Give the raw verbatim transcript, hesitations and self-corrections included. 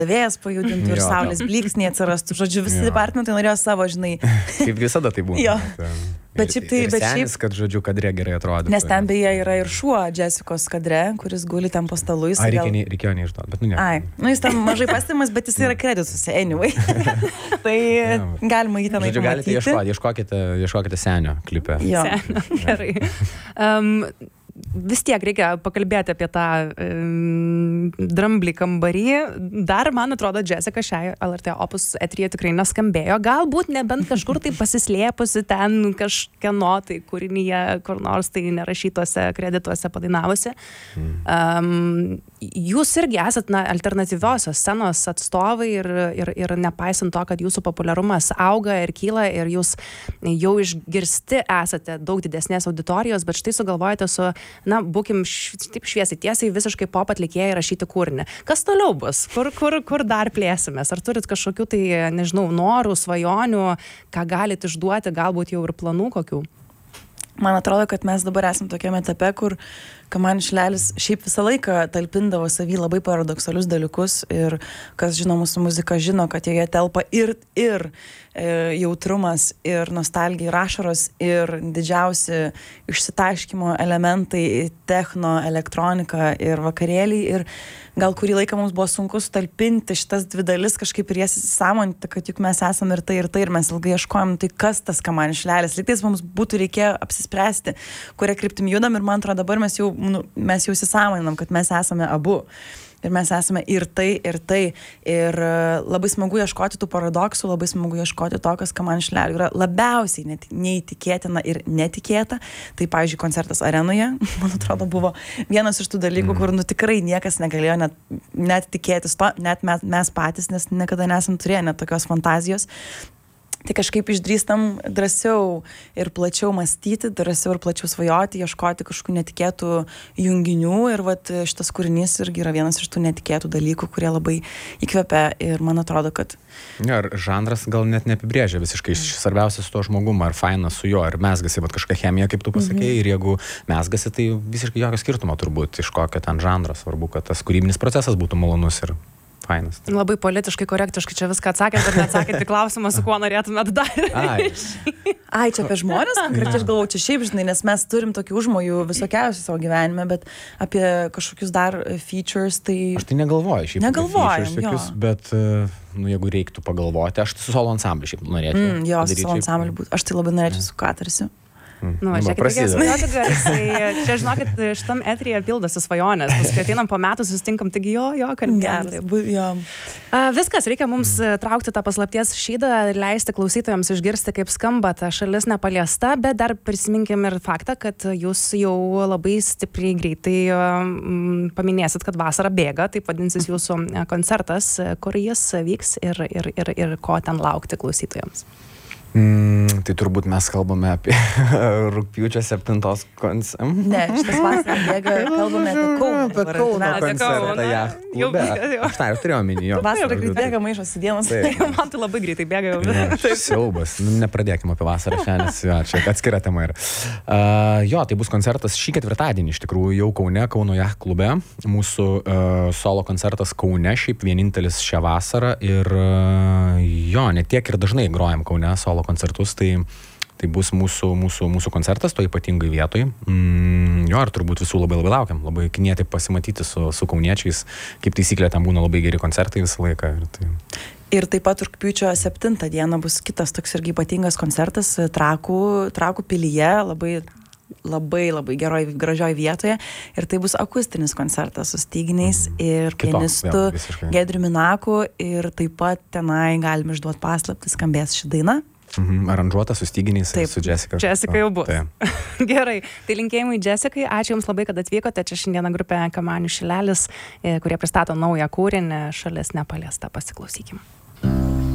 vėjas pajudintų ir saulės blyksniai atsirastų. Žodžiu, visi departamentai norėjo savo, žinai. Kaip visada tai būna. Jo. Bet šiaip tai, bet senis, šiaip, kad, žodžiu, kadre gerai atrodo. nes ten beje yra ir šuo Jessicos kadre, kuris guli ten po stalu. Ai, reikėjo, gal... reikėjo neišduoti, bet nu ne. Ai, nu jis ten mažai pastimas, bet jis yra kredituose, anyway. Tai ja, galima jį ten žodžiu, galite ieškoti, ieškokite, ieškokite senio klipę. Jo. Senio, gerai. Um, vis tiek reikia pakalbėti apie tą um, dramblį kambarį. Dar, man atrodo, Jessica šiai L R T Opus eteryje tikrai neskambėjo. Galbūt nebent kažkur tai pasislėpusi ten kažkieno tai kūrinyje, kur nors tai nerašytose kredituose padainavusi. Mm. Um, jūs irgi esat na, alternatyviosios scenos atstovai ir, ir, ir nepaisant to, kad jūsų populiarumas auga ir kyla ir jūs jau išgirsti esate daug didesnės auditorijos, bet štai sugalvojate su na, būkim š, taip šviesiai tiesiai visiškai pop atlikėjai rašyti kūrinį. Kas toliau bus? Kur, kur, kur dar plėsimės? Ar turit kažkokių tai, nežinau, norų, svajonių, ką galit išduoti, galbūt jau ir planų kokių? Man atrodo, kad mes dabar esam tokiame etape, kur Kamanių Šilelis šiaip visą laiką talpindavo savy labai paradoksalius dalykus ir kas žino mūsų muziką žino, kad joje telpa ir, ir e, jautrumas, ir nostalgija, ir ašaros, ir didžiausi išsitaškymo elementai, techno, elektronika ir vakarėliai. Ir gal kurį laiką mums buvo sunku sutalpinti šitas dvi dalis, kažkaip ir jas įsisąmoninti, kad juk mes esame ir tai, ir tai, ir mes ilgai ieškojom, tai kas tas Kamanių Šilelis. Lygtais mums būtų reikėjo apsispręsti, kuria kryptim judam, ir man atrodo dabar mes jau, nu, mes jau įsisąmoninam, kad mes esame abu. Ir mes esame ir tai, ir tai. Ir labai smagu ieškoti tų paradoksų, labai smagu ieškoti to, kas Kamanių Šileliui yra labiausiai net, neįtikėtina ir netikėta. Tai, pavyzdžiui, koncertas Arenoje, man atrodo, buvo vienas iš tų dalykų, mm. kur nu, tikrai niekas negalėjo net, net tikėtis to, net mes, mes patys, nes niekada nesam turėję net tokios fantazijos. Tai kažkaip išdrįstam drąsiau ir plačiau mąstyti, drąsiau ir plačiau svajoti, ieškoti kažkokių netikėtų junginių. Ir vat šitas kūrinys irgi yra vienas iš tų netikėtų dalykų, kurie labai įkvepia. Ir man atrodo, kad... Ja, ir žanras gal net neapibrėžia visiškai svarbiausia su to žmogum, ar faina su juo, ar mesgasi, vat kažkokia chemija, kaip tu pasakėjai. Mm-hmm. Ir jeigu mesgasi, tai visiškai jokio skirtumo turbūt, iš kokio ten žanro. Svarbu, kad tas kūrybinis procesas būtų malonus ir fainas. Labai politiškai, korektiškai čia viską atsakėt, bet neatsakėt į klausimą, su kuo norėtumėt dar. Ai, Ai čia apie žmonės, konkrečiai aš galvoju, čia šiaip, žinai, nes mes turim tokių užmojų visokiausių savo gyvenime, bet apie kažkokius dar features, tai... Aš tai negalvoju šiaip. Negalvojam, jo. Bet, nu, jeigu reiktų pagalvoti, aš su solo ansambliu šiaip norėčiau. Mm, jo, su solo ansambliu būtų. Aš tai labai norėčiau su Katarsiu. Mm. Nu, žiūrėk, reikės svajoti garsiai. Čia, žinokit, šitam eteryje pildosi svajonės. Paskui ateinam po metų, susitinkam, taigi jo, jo, kalbėti. Viskas, reikia mums traukti tą paslapties šydą ir leisti klausytojams išgirsti, kaip skamba ta šalis nepaliesta, bet dar prisiminkim ir faktą, kad jūs jau labai stipriai greitai um, paminėsit, kad vasara bėga, taip vadinsis jūsų koncertas, kur jis vyks ir, ir, ir, ir ko ten laukti klausytojams. Mm, tai turbūt mes kalbame apie rugpjūčio septintos koncertą. Ne, šitas vasarą bėga, kalbame apie Kauną. Apie Kauno koncertą, ja. Aš tai, aš turėjau omeny, jo. Vasarą greit bėga maišosi dienos. Man tai labai greitai bėga jau. Ne, siaubas. Nepradėkime apie vasarą šiandien, ja, čia atskira tema yra. Uh, jo, tai bus koncertas šį ketvirtadienį, iš tikrųjų, jau Kaune, Kauno Yacht klube. Mūsų uh, solo koncertas Kaune, šiaip vienintelis šią vasarą. Ir uh, jo, ne tiek ir dažnai grojam Kaune solo koncertus, tai, tai bus mūsų, mūsų, mūsų koncertas, to ypatingai vietoj. Mm, jo, ir turbūt visų labai labai laukiam, labai knieti pasimatyti su, su kauniečiais, kaip taisyklė, ten būna labai geri koncertai visą laiką. Ir, tai... ir taip pat rugpjūčio septintą dieną bus kitas toks irgi ypatingas koncertas Trakų, Trakų pilyje, labai, labai, labai geroj, gražioj vietoje. Ir tai bus akustinis koncertas su styginiais mm. ir pianistu Giedriumi Minaku. Ir taip pat tenai galim išduoti paslaptį, skambės ši daina. Mhm, aranžuota su styginiais ir su Jessica. Jessica jau bus. Tai. Gerai, tai linkėjimai Jessicai, ačiū Jums labai, kad atvykote. Čia šiandieną grupė Kamanių Šilelis, kurie pristato naują kūrinį Šalis nepaliesta. Pasiklausykim.